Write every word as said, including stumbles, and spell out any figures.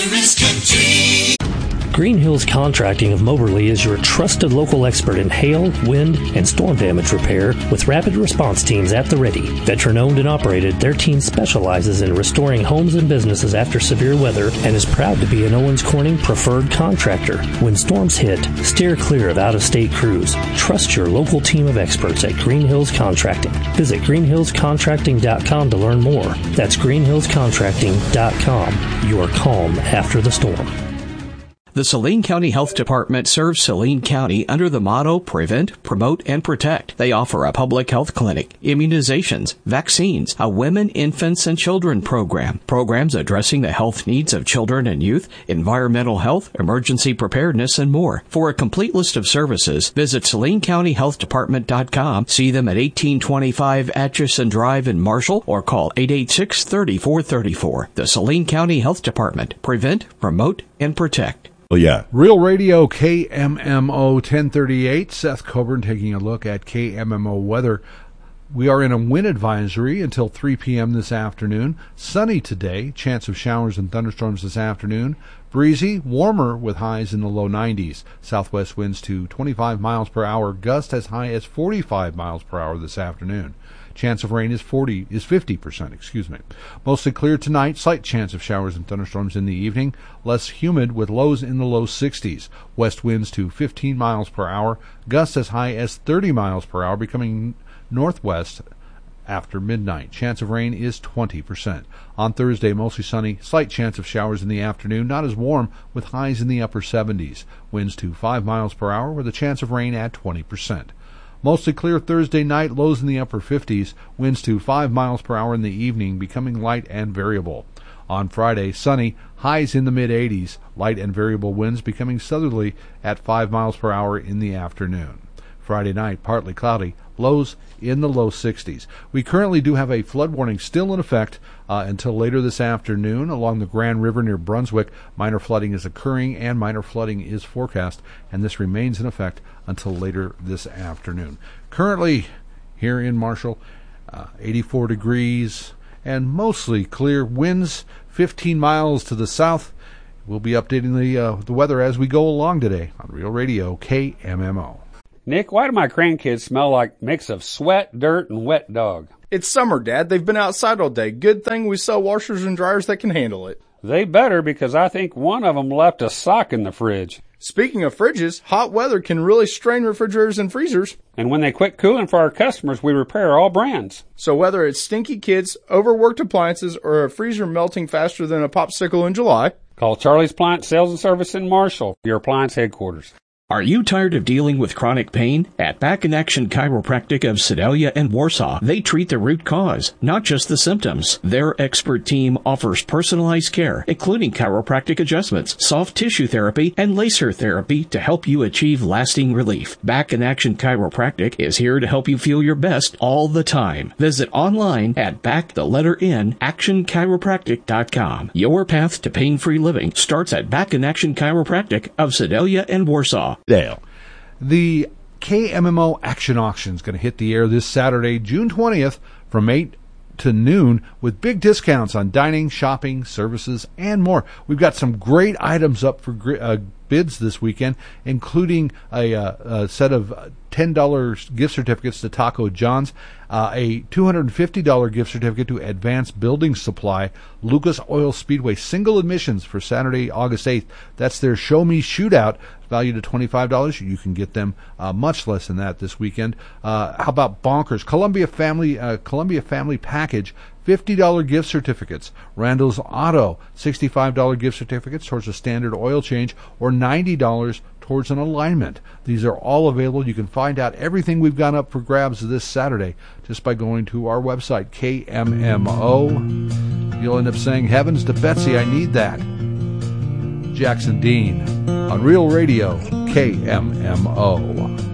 Green Hills Contracting of Moberly is your trusted local expert in hail, wind, and storm damage repair with rapid response teams at the ready. Veteran-owned and operated, their team specializes in restoring homes and businesses after severe weather and is proud to be an Owens Corning preferred contractor. When storms hit, steer clear of out-of-state crews. Trust your local team of experts at Green Hills Contracting. Visit green hills contracting dot com to learn more. That's green hills contracting dot com. Your calm after the storm. The Saline County Health Department serves Saline County under the motto Prevent, Promote, and Protect. They offer a public health clinic, immunizations, vaccines, a women, infants, and children program, programs addressing the health needs of children and youth, environmental health, emergency preparedness, and more. For a complete list of services, visit saline county health department dot com, see them at eighteen twenty-five Atchison Drive in Marshall, or call eight eight six, three four three four. The Saline County Health Department. Prevent, Promote, and Protect. Oh, yeah. Real Radio, K M M O ten thirty-eight. Seth Coburn taking a look at K M M O weather. We are in a wind advisory until three p.m. this afternoon. Sunny today. Chance of showers and thunderstorms this afternoon. Breezy, warmer with highs in the low nineties. Southwest winds to twenty-five miles per hour. Gust as high as forty-five miles per hour this afternoon. Chance of rain is forty is fifty percent, excuse me. Mostly clear tonight, slight chance of showers and thunderstorms in the evening, less humid with lows in the low sixties. West winds to fifteen miles per hour, gusts as high as thirty miles per hour, becoming northwest after midnight. Chance of rain is twenty percent. On Thursday, mostly sunny, slight chance of showers in the afternoon, not as warm, with highs in the upper seventies. Winds to five miles per hour with a chance of rain at twenty percent. Mostly clear Thursday night, lows in the upper fifties, winds to five miles per hour in the evening, becoming light and variable. On Friday, sunny, highs in the mid-eighties, light and variable winds becoming southerly at five miles per hour in the afternoon. Friday night, partly cloudy, lows in the low sixties. We currently do have a flood warning still in effect uh, until later this afternoon along the Grand River near Brunswick. Minor flooding is occurring and minor flooding is forecast, and this remains in effect until later this afternoon. Currently here in Marshall, uh, eighty-four degrees and mostly clear. Winds fifteen miles to the south. We'll be updating the uh, the weather as we go along today on Real Radio K M M O. Nick, why do my grandkids smell like a mix of sweat, dirt, and wet dog? It's summer, Dad. They've been outside all day. Good thing we sell washers and dryers that can handle it. They better, because I think one of them left a sock in the fridge. Speaking of fridges, hot weather can really strain refrigerators and freezers. And when they quit cooling for our customers, we repair all brands. So whether it's stinky kids, overworked appliances, or a freezer melting faster than a popsicle in July, call Charlie's Appliance Sales and Service in Marshall, your appliance headquarters. Are you tired of dealing with chronic pain? At Back in Action Chiropractic of Sedalia and Warsaw, they treat the root cause, not just the symptoms. Their expert team offers personalized care, including chiropractic adjustments, soft tissue therapy, and laser therapy to help you achieve lasting relief. Back in Action Chiropractic is here to help you feel your best all the time. Visit online at back the letter N action chiropractic dot com. Your path to pain-free living starts at Back in Action Chiropractic of Sedalia and Warsaw. Dale. The K M M O Action Auction is going to hit the air this Saturday, June twentieth, from eight to noon, with big discounts on dining, shopping, services, and more. We've got some great items up for uh, bids this weekend, including a, uh, a set of ten dollars gift certificates to Taco John's, uh, a two hundred fifty dollars gift certificate to Advanced Building Supply, Lucas Oil Speedway single admissions for Saturday, August eighth. That's their Show Me Shootout, valued at twenty-five dollars. You can get them uh, much less than that this weekend. Uh, how about Bonkers? Columbia Family uh, Columbia Family Package, fifty dollars gift certificates. Randall's Auto, sixty-five dollars gift certificates towards a standard oil change, or ninety dollars towards an alignment. These are all available. You can find out everything we've got up for grabs this Saturday just by going to our website, K M M O. You'll end up saying, heavens to Betsy, I need that. Jackson Dean on Real Radio, K M M O.